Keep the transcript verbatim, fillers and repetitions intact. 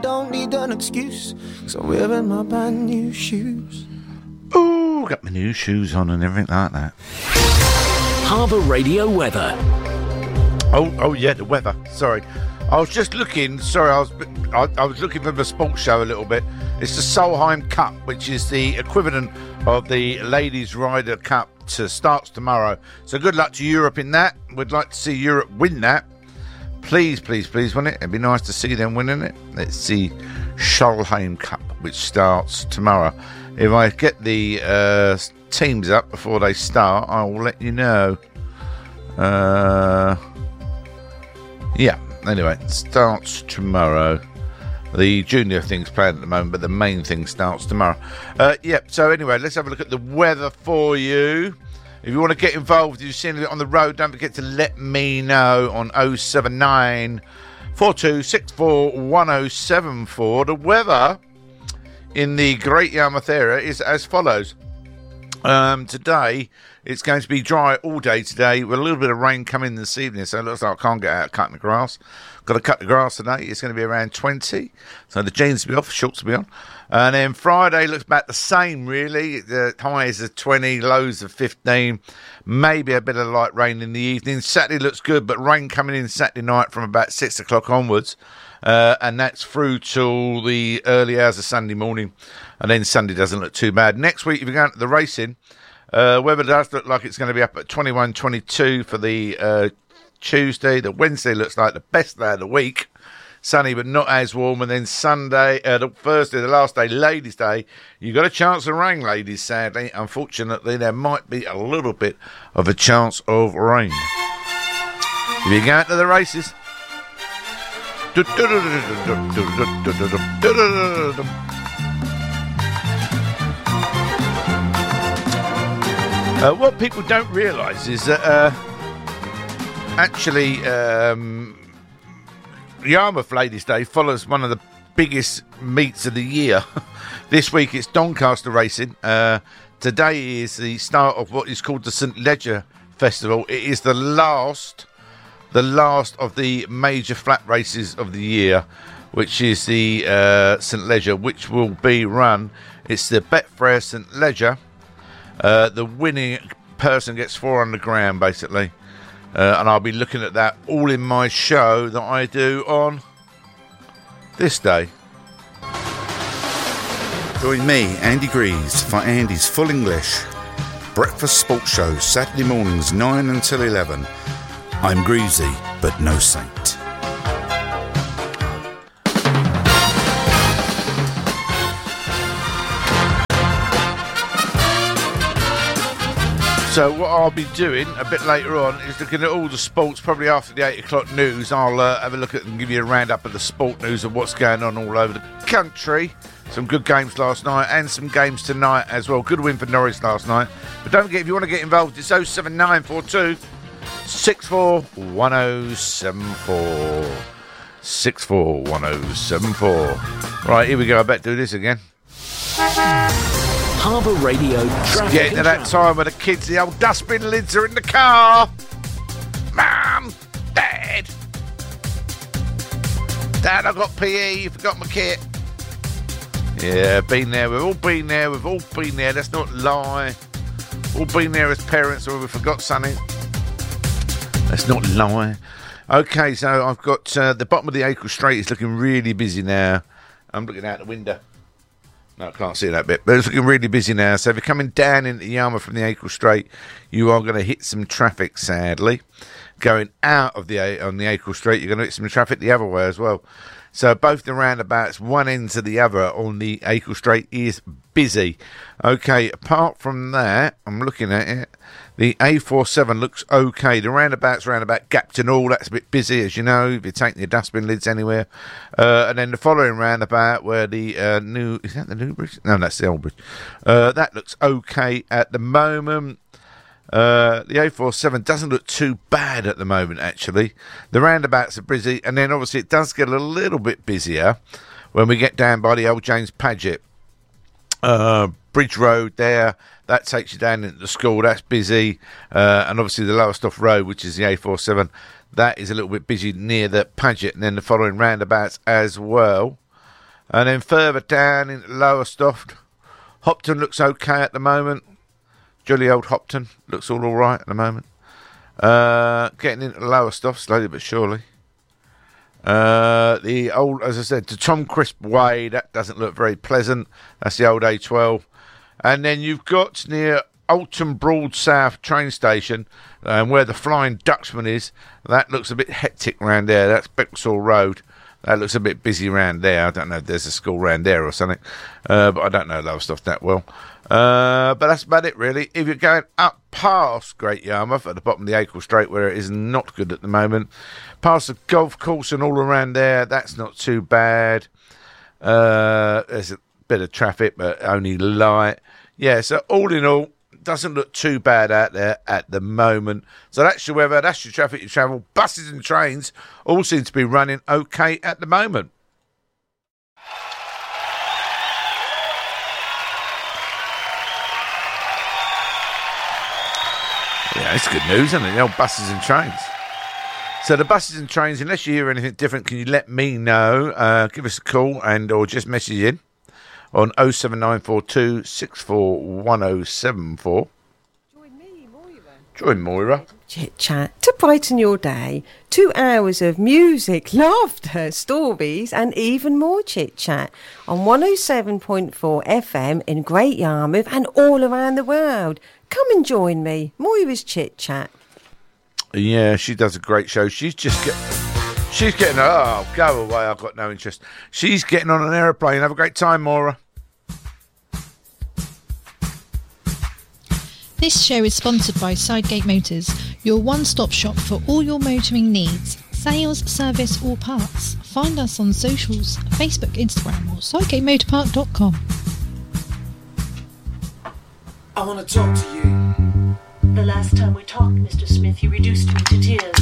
Don't need an excuse, cause I'm wearing my brand new shoes. Ooh, got my new shoes on and everything like that. Harbour Radio weather. Oh, oh yeah, the weather. Sorry, I was just looking. Sorry, I was I, I was looking for the sports show a little bit. It's the Solheim Cup, which is the equivalent of the Ladies Ryder Cup. To starts tomorrow. So good luck to Europe in that. We'd like to see Europe win that. Please, please, please win it. It'd be nice to see them winning it. Let's see Solheim Cup, which starts tomorrow. If I get the uh, teams up before they start, I will let you know. Uh, yeah, anyway, it starts tomorrow. The junior thing's playing at the moment, but the main thing starts tomorrow. Uh, yep, yeah, so anyway, let's have a look at the weather for you. If you want to get involved, if you've seen it on the road, don't forget to let me know on oh seven nine, four two six four, one oh seven four. The weather in the Great Yarmouth area is as follows. Um, today, it's going to be dry all day today with a little bit of rain coming this evening, so it looks like I can't get out cutting the grass. Got to cut the grass today. It's going to be around twenty, so the jeans will be off, shorts will be on. And then Friday looks about the same, really. The highs are twenty, lows of fifteen, maybe a bit of light rain in the evening. Saturday looks good, but rain coming in Saturday night from about six o'clock onwards. Uh, and that's through till the early hours of Sunday morning. And then Sunday doesn't look too bad. Next week, if you're going to the racing, uh, weather does look like it's going to be up at twenty-one, twenty-two for the uh, Tuesday. The Wednesday looks like the best day of the week. Sunny, but not as warm. And then Sunday, uh, the Thursday, the last day, Ladies' Day, you got a chance of rain, ladies, sadly. Unfortunately, there might be a little bit of a chance of rain. If you're going to the races... Uh, what people don't realise is that uh, actually um, Yarmouth Ladies' Day follows one of the biggest meets of the year. This week it's Doncaster Racing. Uh, today is the start of what is called the St Leger Festival. It is the last, the last of the major flat races of the year, which is the uh, St Leger, which will be run. It's the Betfair St Leger. Uh, the winning person gets four hundred grand, basically. Uh, and I'll be looking at that all in my show that I do on this day. Join me, Andy Greaves, for Andy's Full English Breakfast Sports Show, Saturday mornings, nine until eleven. I'm Greavesy, but no saint. So what I'll be doing a bit later on is looking at all the sports, probably after the eight o'clock news. I'll uh, have a look at and give you a roundup of the sport news of what's going on all over the country. Some good games last night and some games tonight as well. Good win for Norwich last night. But don't forget, if you want to get involved, it's oh seven nine four two six four one oh seven four. six four one oh seven four. Right, here we go. I better do this again. Harbour Radio traffic. Getting to that time where the kids, the old dustbin lids are in the car. Mum, Dad. Dad, I got P E, you forgot my kit. Yeah, been there, we've all been there, we've all been there, let's not lie. All been there as parents or we forgot something. Let's not lie. Okay, so I've got uh, the bottom of the Acle Straight is looking really busy now. I'm looking out the window. No, I can't see that bit, but it's looking really busy now. So if you're coming down into Yarmouth from the Acle Straight, you are going to hit some traffic, sadly. Going out of the on the Acle Straight, you're going to hit some traffic the other way as well. So both the roundabouts, one end to the other on the Acle Straight is busy. Okay, apart from that, I'm looking at it. The A forty-seven looks okay. The roundabout's roundabout Gapton Hall, that's a bit busy, as you know, if you're taking your dustbin lids anywhere. Uh, and then the following roundabout where the uh, new... Is that the new bridge? No, that's the old bridge. Uh, that looks okay at the moment. Uh, the A forty-seven doesn't look too bad at the moment, actually. The roundabouts are busy, and then obviously it does get a little bit busier when we get down by the old James Paget uh, Bridge Road there. That takes you down into the school. That's busy. Uh, and obviously the Lowestoft Road, which is the A forty-seven, that is a little bit busy near the Paget, and then the following roundabouts as well. And then further down in Lowestoft, Hopton looks okay at the moment. Jolly old Hopton looks all all right at the moment. Uh, getting into Lowestoft slowly but surely. Uh, the old, as I said, the Tom Crisp Way, that doesn't look very pleasant. That's the old A twelve. And then you've got near Alton Broad South train station, and um, where the Flying Dutchman is, that looks a bit hectic round there. That's Bexall Road. That looks a bit busy round there. I don't know if there's a school round there or something, uh, but I don't know Lowestoft that well. Uh, but that's about it, really. If you're going up past Great Yarmouth, at the bottom of the Acle Strait, where it is not good at the moment, past the golf course and all around there, that's not too bad. Uh, there's a bit of traffic, but only light. Yeah, so all in all, doesn't look too bad out there at the moment. So that's your weather, that's your traffic, your travel. Buses and trains all seem to be running okay at the moment. Yeah, it's good news, isn't it? The old buses and trains. So the buses and trains, unless you hear anything different, can you let me know? Uh, give us a call and or just message in on oh seven nine four two six four one oh seven four. Join me, Moira. Join Moira. Chit chat to brighten your day. Two hours of music, laughter, stories, and even more chit chat on one oh seven point four F M in Great Yarmouth and all around the world. Come and join me, Moira's Chit Chat. Yeah, she does a great show. She's just get, she's getting. Oh, go away! I've got no interest. She's getting on an aeroplane. Have a great time, Moira. This show is sponsored by Sidegate Motors, your one-stop shop for all your motoring needs, sales, service or parts. Find us on socials, Facebook, Instagram or sidegate motor park dot com. I want to talk to you. The last time we talked, Mister Smith, you reduced me to tears.